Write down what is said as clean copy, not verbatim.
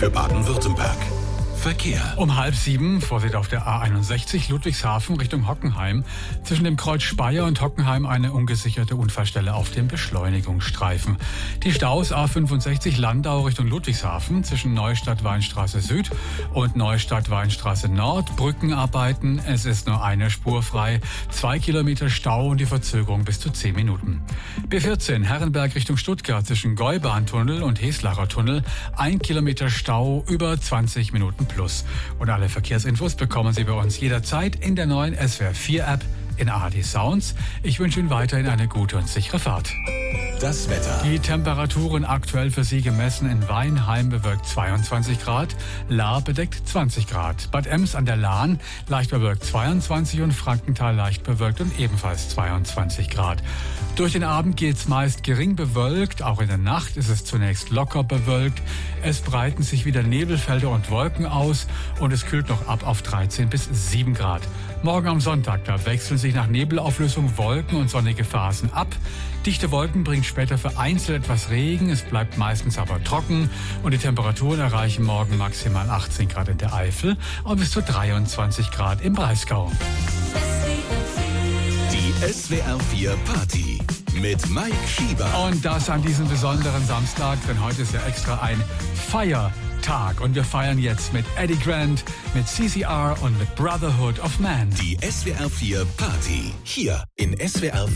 für Baden-Württemberg. Verkehr. Um 6:30, Vorsicht auf der A61 Ludwigshafen Richtung Hockenheim. Zwischen dem Kreuz Speyer und Hockenheim eine ungesicherte Unfallstelle auf dem Beschleunigungsstreifen. Die Staus A65 Landau Richtung Ludwigshafen zwischen Neustadt-Weinstraße Süd und Neustadt-Weinstraße Nord. Brückenarbeiten. Es ist nur eine Spur frei. 2 Kilometer Stau und die Verzögerung bis zu 10 Minuten. B14 Herrenberg Richtung Stuttgart zwischen Gäubahntunnel und Heslacher Tunnel. 1 Kilometer Stau über 20 Minuten plus. Und alle Verkehrsinfos bekommen Sie bei uns jederzeit in der neuen SWR 4 App in ARD Sounds. Ich wünsche Ihnen weiterhin eine gute und sichere Fahrt. Das Wetter. Die Temperaturen aktuell für Sie gemessen: in Weinheim bewölkt 22 Grad, Lahr bedeckt 20 Grad, Bad Ems an der Lahn leicht bewölkt 22 und Frankenthal leicht bewölkt und ebenfalls 22 Grad. Durch den Abend geht's meist gering bewölkt, auch in der Nacht ist es zunächst locker bewölkt. Es breiten sich wieder Nebelfelder und Wolken aus und es kühlt noch ab auf 13 bis 7 Grad. Morgen am Sonntag, da wechseln sich nach Nebelauflösung Wolken und sonnige Phasen ab. Dichte Wolken bringen später vereinzelt etwas Regen, es bleibt meistens aber trocken und die Temperaturen erreichen morgen maximal 18 Grad in der Eifel und bis zu 23 Grad im Breisgau. Die SWR 4 Party mit Mike Schieber. Und das an diesem besonderen Samstag, denn heute ist ja extra ein Feiertag. Und wir feiern jetzt mit Eddie Grant, mit CCR und mit Brotherhood of Man. Die SWR 4 Party hier in SWR